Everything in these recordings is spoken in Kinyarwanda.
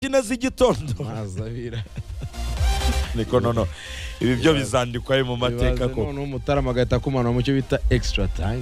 4 z'igitondo mazabira niko nono ibi byo bizandikwa mu mateka ko none umutarama gahita kumana mu cyo bita extra time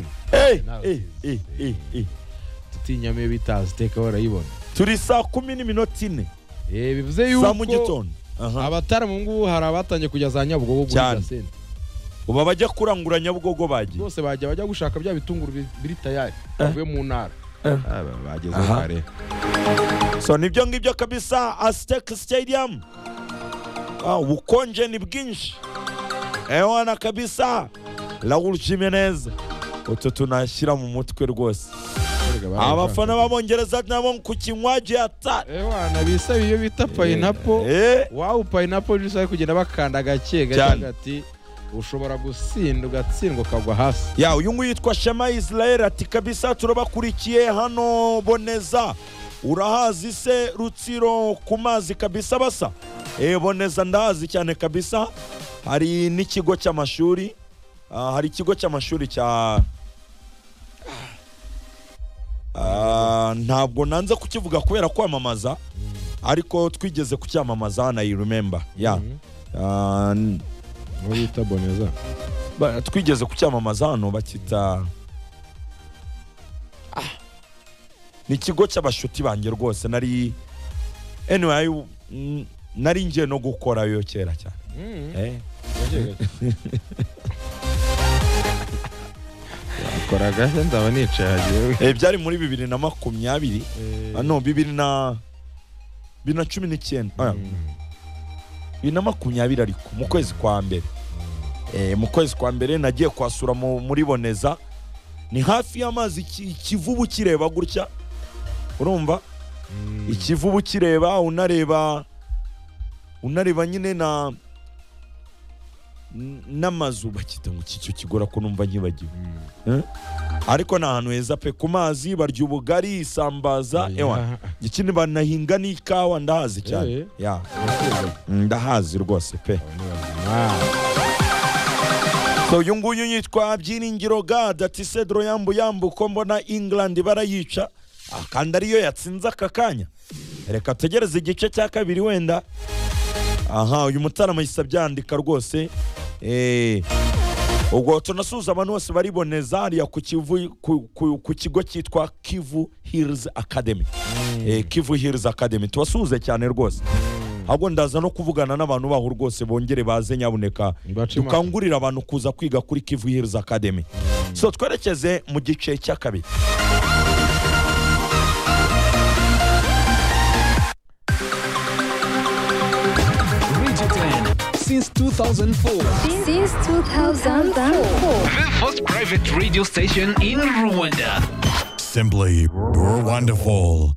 tutinyame bitazi teka barayibona turi saa 10:04 bivuze yuko saa mu gitondo abatarama ngubu hari abatangiye kujya za Nyabugogo gura sente uba bajya kurangura Nyabugogo bagiye bose bajya gushaka bya bitunguru biri tayari bavuye mu ntara bageze kare so nibyo ngibyo kabisa Aztec Stadium ubukonje ni bwinshi ewana kabisa Raul Jimenez utu tunashyira mu mutwe rwose abafana b'Abongereza nabo ku kinywaji ata ewana bisa iyo bita pineapple wow pineapple jisa kugenda bakanda gake gati ushobora gusinda ugatsindwa kagwa hasi uyu nguyu yitwa Shema Israel ati kabisa turabakurikiye hano Boneza urahazi se Rutsiro ku mazi kabisa basa Boneza ndahazi cyane kabisa hari n'ikigo cy'amashuri hari ikigo cy'amashuri cya ntabwo nanze kukivuga kubera kwamamaza ariko twigeze kucyamamaza na I remember Wita Boneza twigeze kucyamamaza hano bakita ni ikigo cy'abashuti banjye rwose nari anyway nari ngiye no gukora yo kera cyane koraga ndaba nicaye hagiye byari muri 2020 no 2019 2020 ariko mu kwezi kwa mbere mu kwezi kwa mbere nagiye kwasura muri Boneza ni hafi y'amazi ikivubu kireba gutya urumva ikivubu kireba unareba nyine n'amazu bakita ngo cyo kigora ko numva nyibagiwe ariko na hantu heza pe ku mazi barya ubugari isambaza ikindi banahinga n'ikawa ndahazi cyane ndahazi rwose pe so uyu nguyu yitwa Byiringiro God ati Cedro yambu ko mbona England barayica kandi ariyo yatsinze aka kanya reka tegereze igice cya kabiri wenda uyu mutarama yisabye yandika rwose ubwo tunasuza abantu bose bari Boneza hariya ku kigo cyitwa Kivu Hills Academy Kivu Hills Academy tubasuhuze cyane rwose ahubwo ndaza no kuvugana n'abantu baho rwose bongere baze nyabuneka dukangurira abantu kuza kwiga kuri Kivu Hills Academy so twerekeze mu gice cya kabiri Since 2004. Since 2004. The first private radio station in Rwanda. Simply wonderful.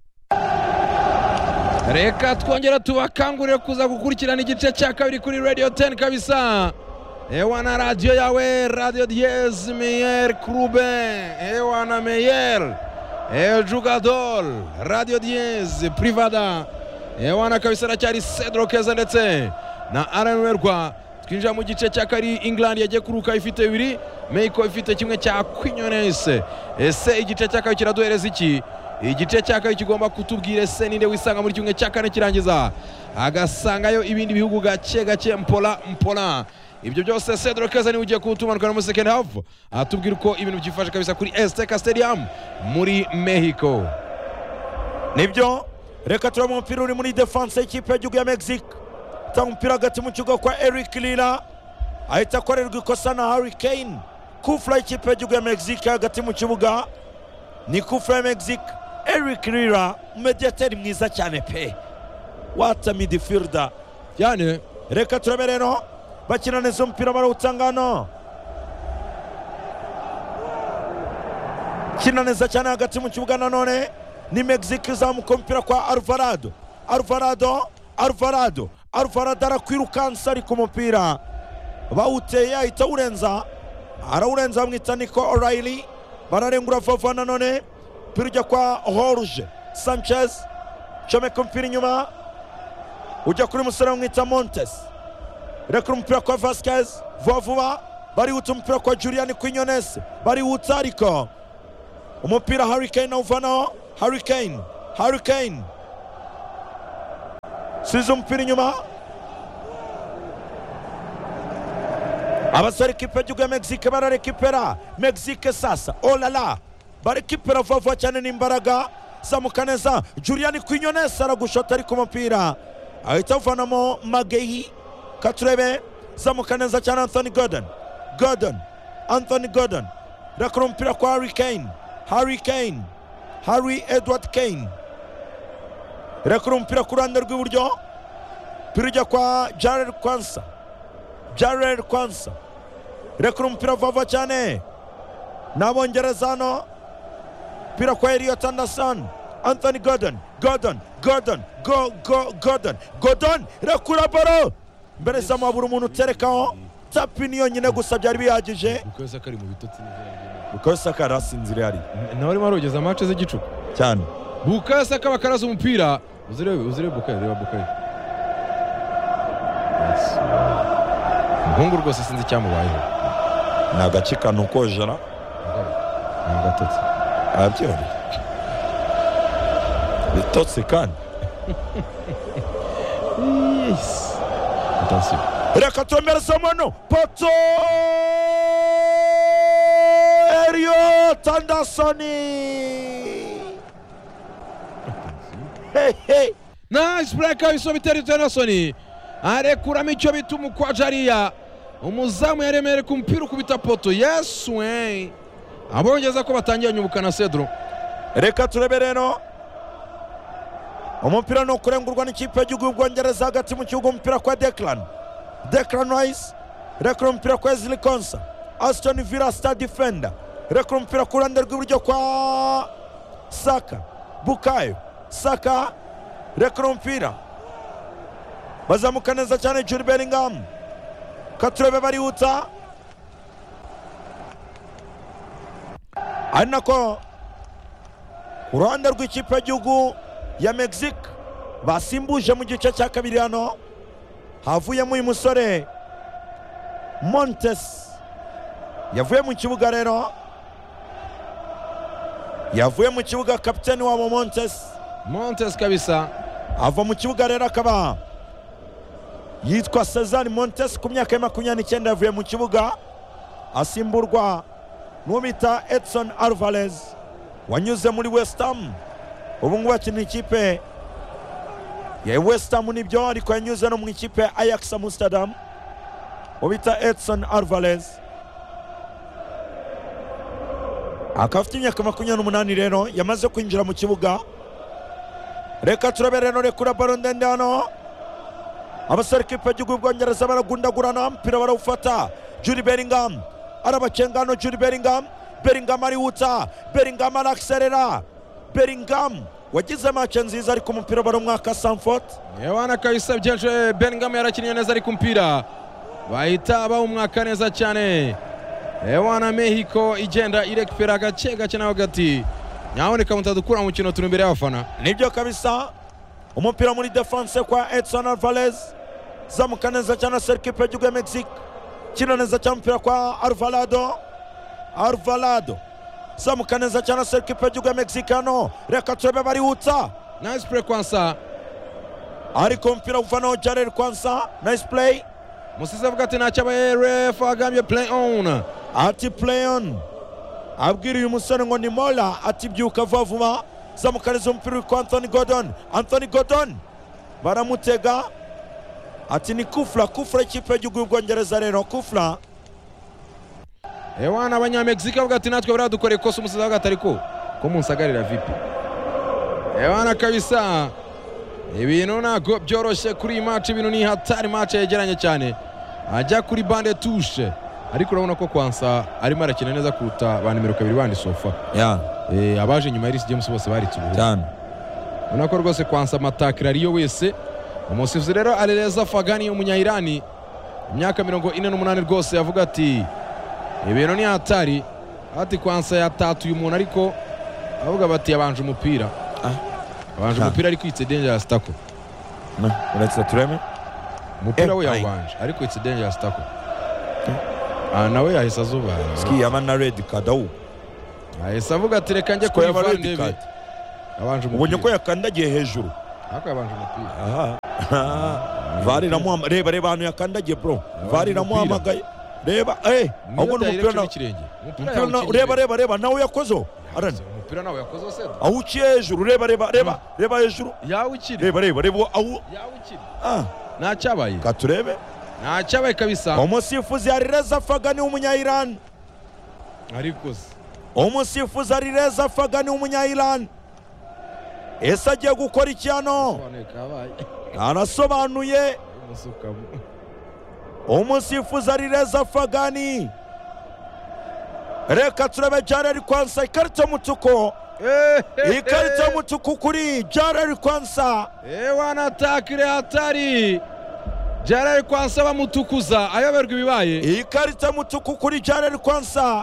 Reka twongera tubakangurira kuza gukurikirana igice cya kabiri kuri Radio 10 kabisa. Ewana radio yawe Radio Diez Meyer Clube. Ewana Meyer. El Jugador Radio Diez Privada. Ewana kabisa racyari Cedro Keza ndetse na Aranerwa twinjira mu gice cya kari England yagiye kuruka ifite 2 Mexico ifite kimwe cya Quinones ese igice cya kabiri kiraduhereza iki igice cya kabiri kigomba kutubwira ese ninde wisanga muri kimwe cya kane kirangiza agasangayo ibindi bihugu gake mpola ibyo byose Cedro Keza ni ugiye kutumanukana mu second half atubwira uko ibintu byifashe kabisa kuri Azteca Stadium muri Mexico nibyo reka turamo umupira uri muri defense y'ikipe y'igihugu ya Mexico umupira hagati mu kigo kwa Eric Lira ahita akorerwa ikosa na Harry Kane kufla ikipe y'igihugu ya Mexico hagati mu kibuga ni kufla ya Mexico Eric Lira mediateur mwiza cyane pe what a midfielder cyane reka turabe rero bakina neza umupira barawutangano kina neza cyane hagati mu kibuga nanone ni Mexico izamuka umupira kwa Alvarado arakwirukansa ari ku mupira bawuteye ahita arawurenza bamwita Nico O'Reilly bararengura vuba nanone umupira ujya kwa Jorge Sanchez comeka umupira inyuma ujya kuri musore bamwita Montes rekura umupira kwa Vasquez vuba barihuta umupira kwa Julian Quinones barihuta ariko umupira Harry Kane awuvanaho Harry Kane size umupira inyuma abasore ikipe y'igihugu ya Mexique bararekipera Mexique sasa olala barekipera vuba cyane n'imbaraga zamuka neza Julian Quinones aragushota ari ku mupira ahita avanamo Magehi katurebe zamuka neza cyane Anthony Gordon rakora umupira kwa Harry Edward Kane rakora umupira ku ruhande rw'iburyo pirujya kwa Jared Kwanza rakora umupira vuba cyane n'abongereza hano pira kwa Elliot Anderson Anthony Gordon rakura baro mbere samabura umuntu uterekaho tapi niyo nyine gusa byari bihagije Bukayo kari mu bitotsi Bukayo Saka arasinzira ari nawe arimo arogeza match z'igicuku cyane Bukayo Saka bakaraza umupira uzire Bukayo reba Bukayo Mungu rwose sinzi cyamubayeho nagacika nukojana nagatotsi abyori bitotsi kandi yes attention reka tumereze mono poto Elliot Anderson hey nice break abiso biteri Anderson arekuramo icyo bita umukwajariya umuzamu yaremere ku mpira ukubita poto yes we abongeza ko batangiye nyubukana Cedro reka turebe rero umupira no kurengurwa n'ikipe y'igihugu y'Ubwongereza hagati mu kibuga umupira kwa Declan Rice rekura umupira kwa Ezri Konsa Aston Villa star defender rekura umupira ku ruhande rw'iburyo kwa Bukayo Saka rekura umupira bazamuka neza cyane Jude Bellingham katurebe barihuta ari nako ku ruhande rw'ikipe y'igihugu ya Mexique basimbuje mu gice cya kabiri hano havuyemo uyu musore Montes yavuye mu kibuga rero kapiteni wabo Montes kabisa ava mu kibuga rero akaba yitwa Cesar Montes ku myaka ya 29 yavuye mu kibuga asimburwa n'uwo bita Edson Alvarez wanyuze muri West Ham ubu ngubu akina ikipe ya West Ham nibyo ariko yanyuze no mu ikipe ya Ajax Amsterdam uwo bita Edson Alvarez akafite imyaka 28 rero yamaze kwinjira mu kibuga reka turabe rero rekura baro ndende hano abasore ikipe y'igihugu y'Ubwongereza baragundagurana umupira barawufata Jude Bellingham arabacengano Jude Bellingham arihuta Bellingham araakselera Bellingham wagize match nziza ariko umupira baramwaka Sanford yewana kabisa byaje Bellingham yarakinnye neza ariko umupira bahita bawumwaka neza cyane yewana Mexico igenda irekipera gace naho gati nyaboneka mutadukura mu kino turi imbere y'abafana nibyo kabisa umupira muri defense kwa Edson Alvarez zamuka neza cyane ikipe y'igihugu ya Mexique kina neza cyane umupira kwa Alvarado zamuka neza cyane ikipe y'igihugu ya Mexique hano reka turebe barihuta nice play Kwanza ariko umupira uvanaho Jared Kwanza nice play musize avuga ati ntacyabaye ref agambye play on ati play on abwira uyu musore ngo ni Mola ati byuka vuba zamukariza umupira kwa Anthony Gordon baramutega ati ni kufla ikipe y'igihugu y'Ubwongereza rero kufla ewana abanyamexika avuga ati natwe baradukoreye kosa umusizi avuga ati ariko ko munsagarira vipi ewana kabisa ibintu ntabwo byoroshye kuri iyi match ibintu ni hatari match yegeranye cyane ajya kuri bande touche ariko urabona ko Kwanza arimo arakina neza kuruta ba nimero 2 bandi sofa abaje nyuma y'Reece James bose baritse ubu cyane ubona ko rwose Kwanza matakira ariyo wese umusifuzi rero Alireza Fagani umunya-Irani imyaka 48 rwose yavuga ati ibintu ni hatari ati Kwanza yatatuye umuntu ariko avuga bati yabanje umupira umupira ariko it's dangerous tackle uretse tureme umupira we yabanje ariko it's dangerous tackle nawe yahise azuba ski yamana red card awu yahise avuga ati reka njye kuri Van de Beek abanje umupira ubonye ko yakandagiye hejuru ariko yabanje umupira VAR iramuhamagaye. Reba ahantu yakandagiye bro. VAR iramuhamagaye. Reba ahubwo n'umupira reba nawe yakozeho umupira nawe yakozeho se aho uciye hejuru. Reba hejuru yawukiri reba aho yawukiri ntacyabaye katurebe ntacyabaye kabisa. umusifuzi ari Reza Fagani w'umunya-Iran. ariko se umusifuzi ari Reza Fagani w'umunya-Iran. ese agiye gukora iki hano? arasobanuye. umusifuzi ari Reza Fagani. reka turebe Jarel Kwansa. ikarita y'umutuku. ikarita y'umutuku kuri Jarel Kwansa. wanatakire hatari. Jarel Kwansa bamutukuza ayoberwa ibibaye. ikarita y'umutuku kuri Jarel Kwansa.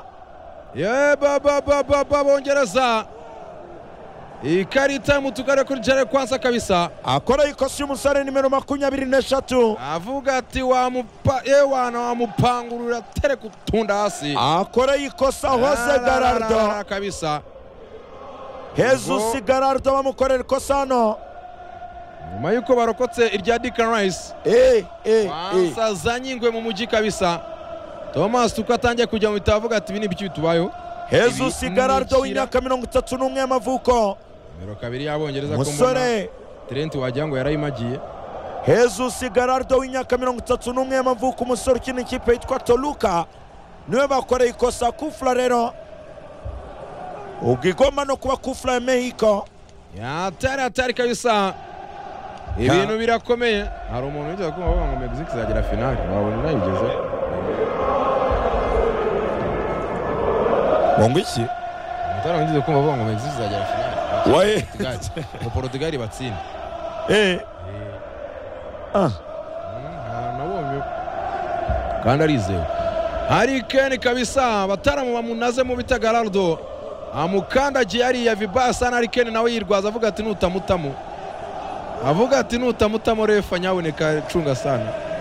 bongereza ikarita y'umutuku ari kuri Jarel Kwansa kabisa. akora ikosa y'umusore nimero 23 avuga ati wamupangurura tere kutunda hasi. akora ikosa Jose Gallardo kabisa. Jesus Gallardo bamukorera ikosa hano nyuma yuko barokotse irya Declan Rice. Kwansa azanye ingwe mu mujyi kabisa. Thomas Tuchel atangiye kujya mu bitabo avuga ati ibi ni biki bitubayeho. Jesus Gallardo w'imyaka 31 y'amavuko. Nimero 2 y'abongereza ko musore Trent wagira ngo yarayimagiye. Jesus Gallardo w'imyaka 31 y'amavuko, umusore ukina ikipe yitwa Toluca niwe bakoreye ikosa kufla rero. ubwo igomba no kuba kufla ya Mexico. Hatari kabisa. ibintu birakomeye. hari umuntu witwa ko bavuga ngo Mexique izagera finale. wabona nayigeze Bongo iki? Mutara ngize kumva bavuga ngo Mexique izagera finale. Wae mu Portugal batsinda. Nabonye kandi arizewe. Hari Kane kabisa bataramu bamunaze mu bita Gallardo amukandagiye ariya vibasa. Hari Kane nawe yirwaza avuga ati nutamutamo. Refa nyaboneka cunga sana.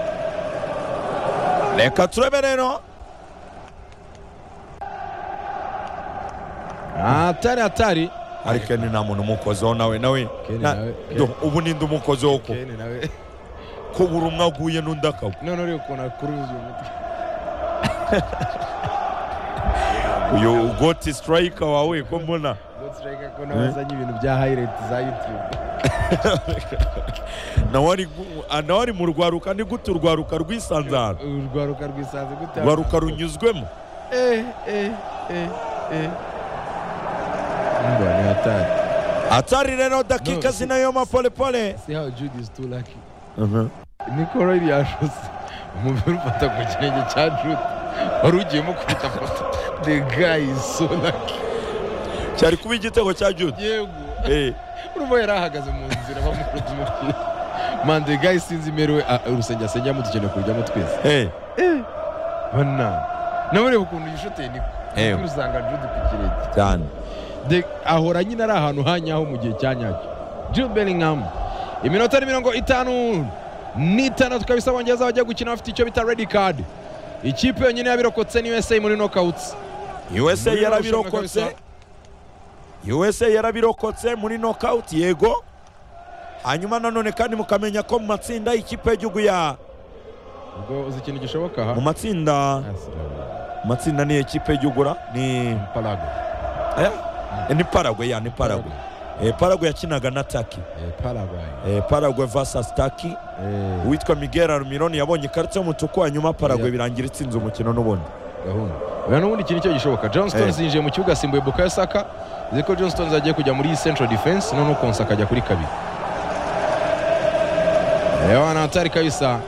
reka turebe rero. Hatari Hari Kane nta muntu umukozeho nawe ubu ninde umukozeho ko ko buri umwe aguye n'undi akagwa. none uri ukona kuruzi umutwe. uyu goti striker wawe ko mbona striker ko nabazanye ibintu bya highlight za YouTube. nawe ari mu rwaruka. ni gute urwaruka rwisanzara? urwaruka rwisanze gute? urwaruka runyuzwemo. hatari rero dakika zinayoma polepole. See how Jude is too lucky. Niko rero yashose umubiri ufata ku kirenge cya Jude wari ugiyemo kubita foto. The guy is so lucky. cyari kuba igitego cya Jude. yego urumva yarahagaze mu nzira bamukuza umupira. Man, the guy sinzi merewe urusengero asengera mutukene kujyamo twese. bana nawe reba ukuntu yishoteye niko usanga Jude ku kirenge cyane. ahora nyine ari ahantu hanyaho mu gihe cya nyacyo. Jude Bellingham iminota 56 kabisa. Abongereza bajya gukina bafite icyo bita red card. ikipe yonyine yabirokotse ni USA muri knockouts. USA yarabirokotse muri knockout yego. hanyuma nanone kandi mukamenya ko mu matsinda ikipe y'igihugu ya ubwo uzi ikintu gishoboka ha mu matsinda ni ikipe y'igihugu ni Paraguay. ni Paraguay. Paraguay yakinaga na Turkey. Paraguay versus Turkey. Uwitwa Miguel Almiron yabonye ikarita y'umutuku hanyuma Paraguay birangira itsinze umukino n'ubundi. Oya n'ubundi ikintu cyo gishoboka. John Stones yinjiye mu kibuga asimbuye Bukayo Saka. Ziko John Stones agiye kujya muri Central Defense none Konsa akajya kuri kabiri. Hatari kabisa.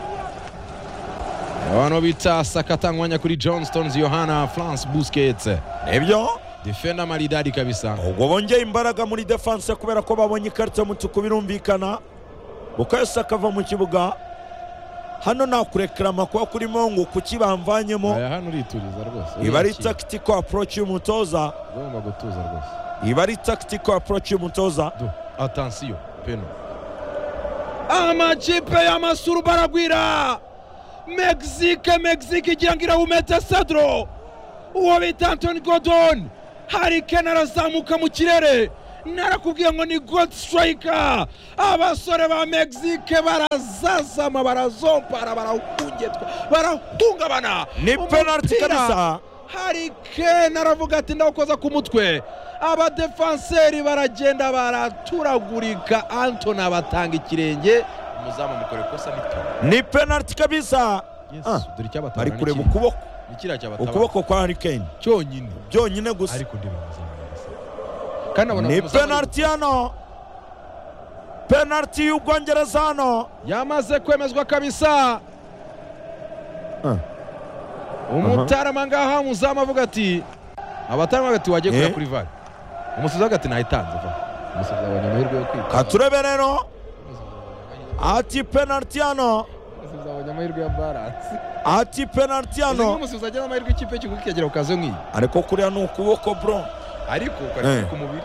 Wano bita Saka tangwanya kuri John Stones, Yohana France Busquets. Nebyo defender maridadi kabisa. ubwo bongeye imbaraga muri defense kubera ko babonye ikarita y'umutuku birumvikana. Bukayo Saka ava mu kibuga. hano nakurekrama kwa kurimo ngo kukibamvanyemo. hano urituriza rwose. iba ari tactical approach y'umutoza. Ugomba gutuza rwose. iba ari tactical approach y'umutoza. Attention peno. Amakipe y'amasuru baragwira. Mexique igira ngo irahumete Cedro. uwo bita Anthony Gordon. Hari Kane arazamuka mu kirere narakubwiye ngo ni goal striker. Abasore ba Mexique barazazama, barazompara, barahungabana. Ni penalty kabisa. Harry Kane aravuga ati ndawukoza ku mutwe. Abadefanseri baragenda baraturagurika. Anthony abatanga ikirenge, umuzamu mukore kosa ni penalty kabisa. Dore cyabatanga ari kureba ukuboko. Nikira cyabatanga ukuboko kwa Harry Kane byonyine gusa. Ariko ndebe umuzamu kana bona ni penalty hano. Penalty y'Ubwongereza hano yamaze kwemezwa kabisa. Umutarama ngaha umuzamu avuga ati abatarama ati wagiye kura kuri VAR. Umusifuzi agati nayitanze va. Umusifuzi abonye amahirwe yo kwita. Katurebe rero ati penalty hano. Umusifuzi abonye amahirwe ya balance. Ati penalty hano. Umusifuzi agira amahirwe ikipe cy'uko kigera ukazo nk'iyi. Ariko kuriya ni ukuboko bro. Ariko ukari ku mubiri.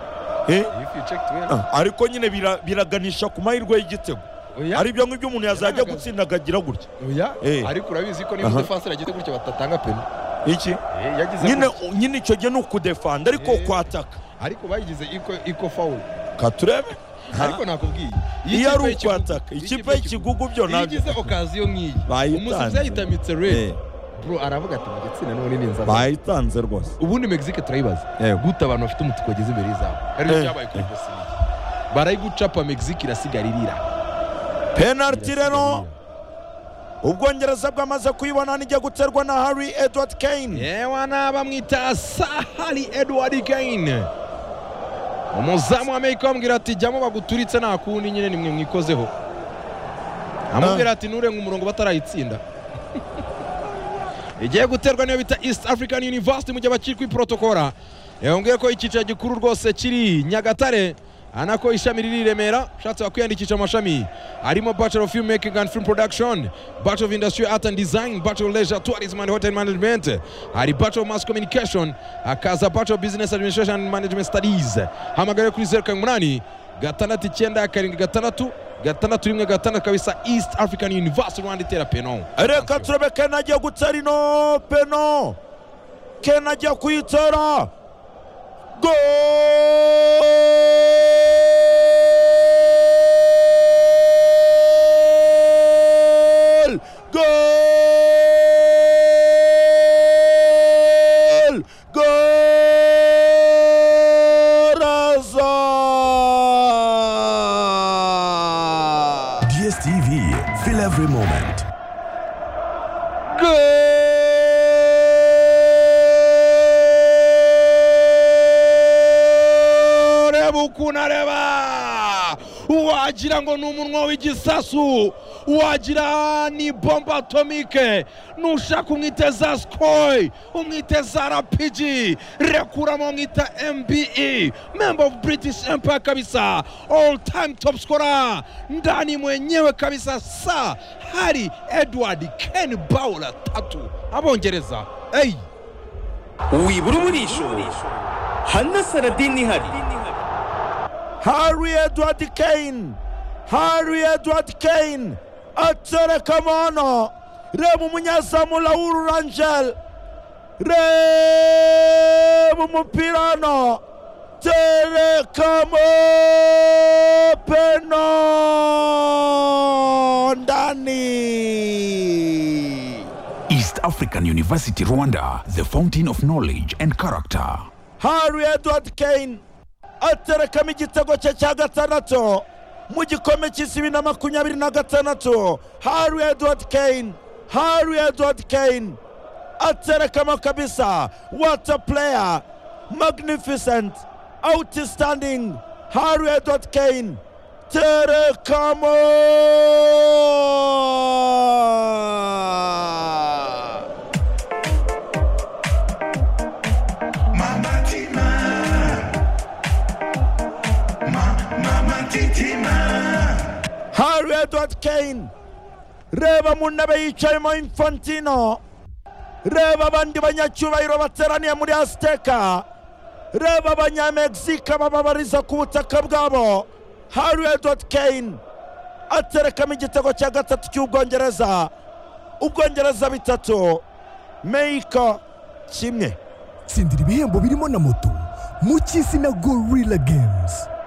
Ariko nyine biraganisha ku mahirwe y'igitego. Ari byo ngibyo umuntu yazajya gutsindagagira gutya. Ariko urabizi ko niba defense yagize gutya batatanga peni. Iki? Nyine icyo gihe ni ukudefanda ariko kwataka. Ariko bayigize iko foul. Katurebe. Ariko nakubwiye. Iyo ari ukwataka ikipe y'ikigugu byo nabyo. Yigize occasion nk'iyi. Umusifuzi yahitamitse red. Bro aravuga ati mugitsina none ni nzaza. Bayitanze rwose. Ubundi Mexique turayibaza. Guta abantu bafite umutuku wageze imbere y'izabo. Ari cyabaye kuri Bosnia. Barayigucapa Mexique irasigaririra. Penalty rero Ubwongereza bwamaze kuyibona nijya guterwa na Harry Edward Kane. Yewana bamwita Harry Edward Kane. Umuzamu wa Amerika amubwira ati jyamo baguturitse nta kundi nyine nimwe mwikozeho. Amubwira ati nurenga umurongo batarayitsinda. Igiye guterwa niyo bita East African University mu gihe bakiri kuri protokora. Yongeye ko icyiciro gikuru rwose kiri Nyagatare. Anako ishami riri Remera shatse kwiyandikisha amashami arimo Bachelor of Filmmaking and Film Production, Bachelor of Industrial Art and Design, Bachelor of Leisure Tourism and Hotel Management, hari Bachelor of Mass Communication, akaza Bachelor of Business Administration and Management Studies. Hamagara kuri 0 gatandatu 9 karindwi gatandatu rimwe gatandatu kabisa. East African University Rwanda itera peno. Reka turebe Kane agiye gutera ino peno. Kane agiye kuyitera. Goal! Goal! Goraza! DSTV, feel every moment. Goal! Kunareba wagira ngo n'umunwa w'igisasu, wagira ni bomba atomike, nushaka umwiteza Skoy, umwiteza RPG, rekuramo mwita MBE, member of British Empire kabisa, all time top scorer ndani mwenyewe kabisa. Sa Harry Edward Kane Bowler 3 Abongereza. wibura umurisho hana Saladin hari. Harry Edward Kane atereka mano. Reba umunyezamu Raul Rangel, reba umupirano, terekamo peno ndani. East African University Rwanda, the fountain of knowledge and character. Harry Edward Kane aterekamo igitego cye cya gatandatu mu gikombe cy'isi 2026. Harry Edward Kane aterekamo kabisa. What a player, magnificent, outstanding. Harry Edward Kane terekamo. Harry Edward Kane, reba mu ntebe yicayemo Infantino, reba abandi banyacyubahiro bateraniye muri Azteca, reba abanyamegizike bababariza ku butaka bwabo. Harry Edward Kane aterekamo igitego cya gatatu cy'Ubwongereza. Ubwongereza 3 Mexico 1. Tsindira ibihembo birimo na moto mu cy'isi na Gorilla Games.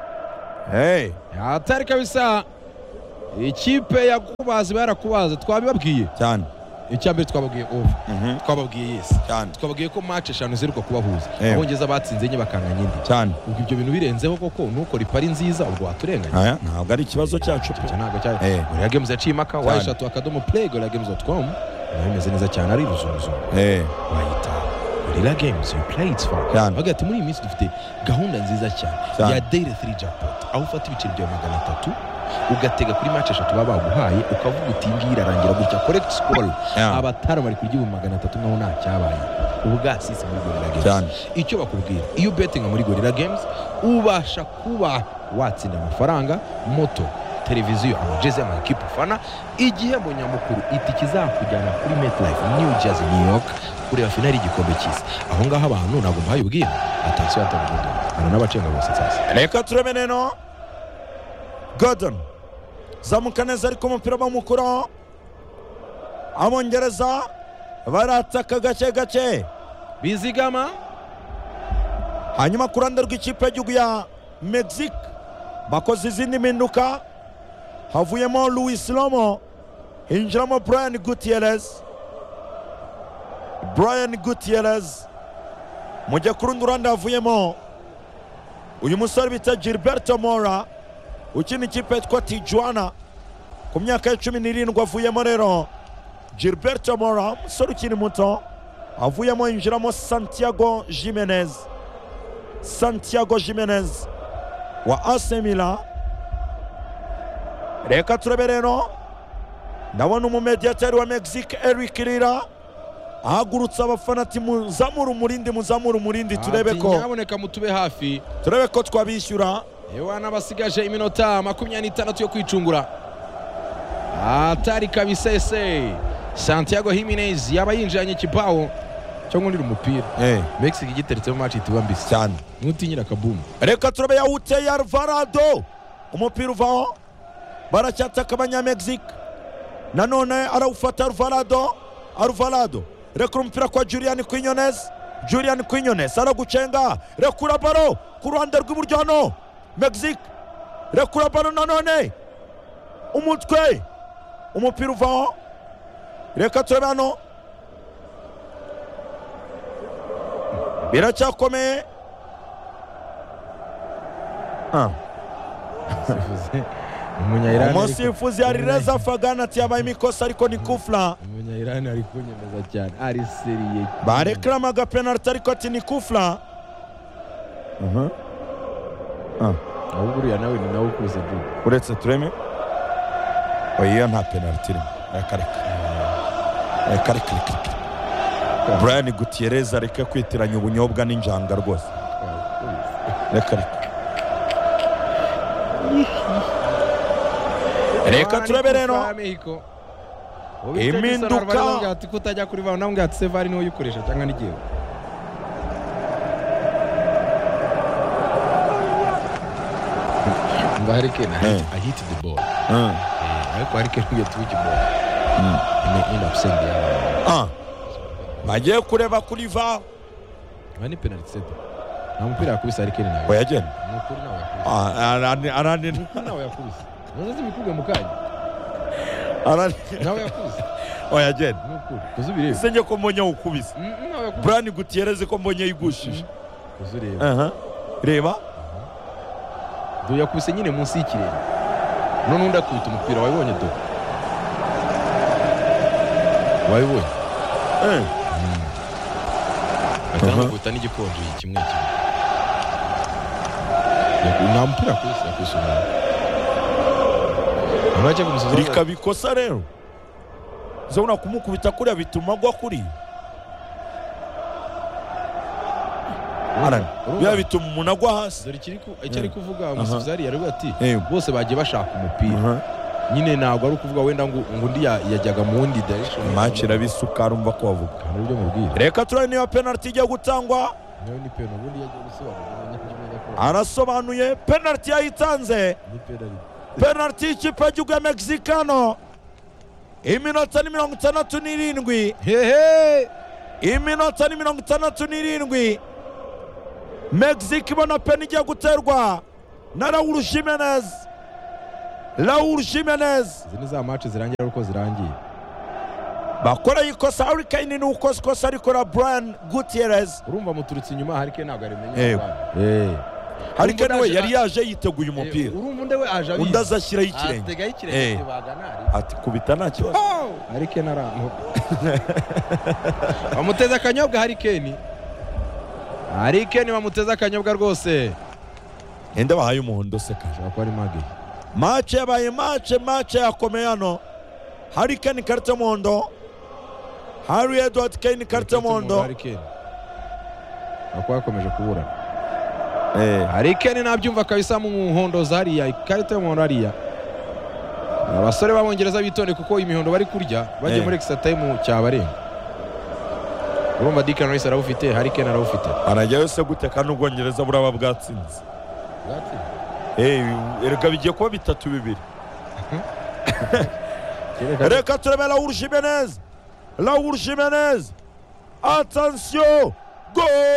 hey atari kabisa ikipe yakubazi barakubaza twabibabwiye cyane icyambere twababwiye over twababwiye yes cyane twababwiye ko match 5 ziruka kubahuza Eh. abongeza batsinze nye bakanganya indi cyane ubwo ibyo bintu birenzeho koko nuko ripari nziza ubwo waturenganya aya ntabwo ari ikibazo cyacu cyo ntabwo cya Eh. Gorilla Games yaciye impaka Cyane. wayishatu akadomo play gorillagames.com nayo imeze neza cyane ari ruzunzu eh wayita Gorilla Games you play it for Cyane. hagati muri iyi minsi dufite gahunda nziza cyane Cyane. ya daily 3 jackpot aho ufata ibiceri bya 300 ugatega kuri match 3 baba baguhaye ukavuga uti ngiyi irarangira gutya correct score Yeah. abatara bari kurya 300 naho nta cyabaye ubwasisi muri Gorilla Cyane. Games icyo bakubwira iyo betting muri Gorilla Games ubasha kuba watsinda amafaranga moto televiziyo amajezi y'amakipe ufana igihembo nyamukuru itike izakujyana kuri MetLife New Jersey New York kureba finali y'igikombe cy'isi aho ngaho abantu ntabwo muhaye ubwira atansiyo yatangaga hano n'abacenga bose sasa reka turebe neno Gordon zamuka neza ariko umupira bamukura abongereza barataka gake gake bizigama hanyuma ku ruhande rw'ikipe y'igihugu ya Mexique bakoze izindi mpinduka havuyemo Luis Romo hinjiramo Brian Gutierrez mujya ku rundi ruhande havuyemo uyu musore bita Gilberto Mora ukina ikipe yitwa Tijuana ku myaka ya 17 avuyemo rero Gilberto Mora umusore ukiri muto avuyemo hinjiramo Santiago Jimenez wa AC Milan reka turebe rero ndabona umumediateri wa Mexique Eric Lira ahagurutsa abafana ati muzamura umurindi turebe ko nyaboneka mutube hafi twabishyura ewana basigaje iminota 26 yo kwicungura atari kabisa ese Santiago Jimenez yaba yinjanye kibao cyo ngundira umupira Mexique igiteretse mu match ituba mbisi cyane nutinyira kabumu reka turebe yawuteye Alvarado umupira uvaho baracyataka abanyamexique nanone arawufata Alvarado rekura umupira kwa Julian Quinones aragucenga rekura baro ku ruhande rw'iburyo hano Mexique rekura baro nanone umutwe umupira uvaho reka turebe hano biracyakomeye umusifuzi yari Reza Fagana ati yabaye imikosa ariko ni kufla umunya-Iran ari kunyemeza cyane ari seriye bareklamaga penalty ariko ati ni kufla ahubwo uriya nawe ni nawe ukuze byo uretse tureme oya nta penalty reka Brian Gutierrez areke kwitiranya ubunyobwa n'injanga rwose reka turebe rero impinduka ati kutajya kuri vana nambwe ati Sevari niwe uyikoresha cyangwa n'igihe Harry Kane I hit the ball ariko Harry Kane yatuye ball in absent bagiye kureba kuri VAR bani penalty set nta mupira yakubise Harry Kane nawe oyagenda nukuri nawe arani nawe yakubise nazo zibikubwe mu kanya nawe yakubise oyagenda nukuri kuzubire senye ko mbonye ukubise Brian Gutierrez ko mbonye yigushije kuzureba reba do yakubise nyine munsi y'ikirere none undi akubita umupira wabibonye do wabibonye akanakuta n'igikonje kimwe nta mupira yakubise amajya kumusoza rikabikosa rero zona kumukubita kuriya bituma agwa kuri biba bituma umuntu agwa hasi dore icyo ari kuvuga umusifuzi hariya aravuga ati bose bagiye bashaka umupira nyine ntabwo ari ukuvuga wenda ngo undi yajyaga mu wundi direction match irabisuka rumva ko wavuga kandi ibyo mubwira reka turane niba penalty igiye gutangwa nayo ni penalty ubundi yagiye gusobanura arasobanuye penalty yayitanze penalty y'ikipe y'igihugu ya Mexicano iminota ni 67 hehe iminota ni 67 Mexique ibona peni igiye guterwa na Raul Jimenez. Raul Jimenez izi ni za match zirangira uko zirangiye bakora ikosa. Harry Kane ni ukoze ikosa ariko Brian Gutierrez urumva muturutse inyuma Harry Kane ntabwo arimenya Harry Kane we yari yaje yiteguye umupira urumva unde we aje undi azashyiraho ikirenge ategaho ikirenge baganari ati kubita nta kibazo. Harry Kane arantu bamuteze akanyobwa Harry Kane bamuteze akanyobwa rwose ende bahaye umuhondo se kaje ko ari mage match yabaye match yakomeye hano. Harry Kane karita y'umuhondo, Harry Edward Kane karita y'umuhondo. Harry Kane ako yakomeje kubura Harry Kane nabyumva kabisa mu muhondo zariya ikarita y'umuhondo hariya. Abasore b'Abongereza bitonde kuko imihondo bari kurya bagiye muri extra time cyabarenga. Urumva Declan Rice arawufite, Harry Kane arawufite. Arajyayo se gute kandi Ubwongereza buraba bwatsinze? Erega bigiye kuba 3-2. Reka turebe Raul Jimenez. Attention, goal.